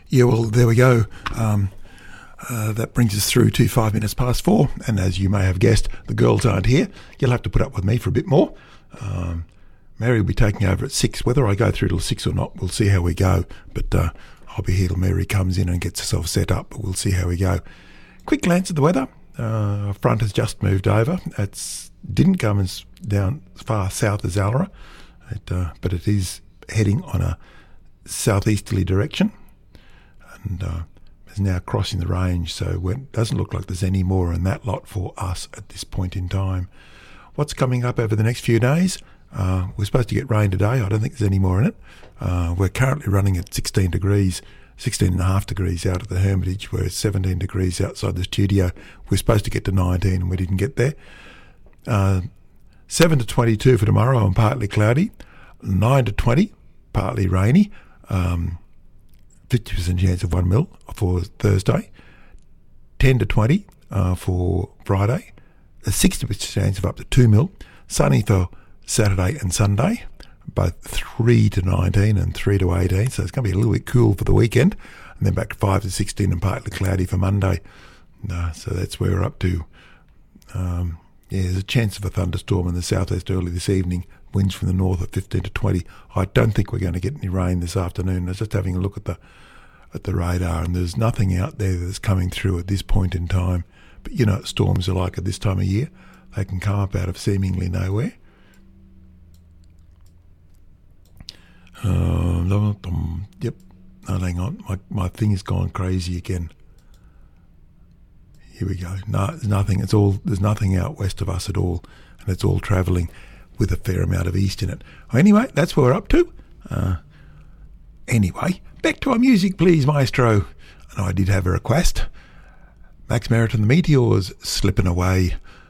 Yeah, well, there we go. That brings us through to 5 minutes past 4. And as you may have guessed, the girls aren't here. You'll have to put up with me for a bit more. Mary will be taking over at 6. Whether I go through till 6 or not, we'll see how we go. But I'll be here till Mary comes in and gets herself set up. But we'll see how we go. Quick glance at the weather. Front has just moved over. It didn't come as down as far south as Allora, but it is heading on a southeasterly direction. And is now crossing the range, so it doesn't look like there's any more in that lot for us at this point in time. What's coming up over the next few days? We're supposed to get rain today. I don't think there's any more in it. We're currently running at 16 degrees, 16.5 degrees out at the Hermitage. We're 17 degrees outside the studio. We're supposed to get to 19 and we didn't get there. 7 to 22 for tomorrow and partly cloudy. 9 to 20, partly rainy. 50% chance of 1 mil for Thursday, 10 to 20 for Friday, a 60% chance of up to 2 mil, sunny for Saturday and Sunday, both 3 to 19 and 3 to 18, so it's going to be a little bit cool for the weekend, and then back to 5 to 16 and partly cloudy for Monday. So that's where we're up to. There's a chance of a thunderstorm in the southwest early this evening, winds from the north at 15 to 20. I don't think we're going to get any rain this afternoon. I was just having a look at the radar, and there's nothing out there that's coming through at this point in time. But you know what storms are like at this time of year. They can come up out of seemingly nowhere. Yep. No, hang on. My thing has gone crazy again. Here we go. No, there's nothing. There's nothing out west of us at all, and it's all travelling with a fair amount of east in it. Anyway, that's what we're up to. Anyway, back to our music, please, Maestro. And I did have a request. Max Merritt and the Meteors, Slipping Away.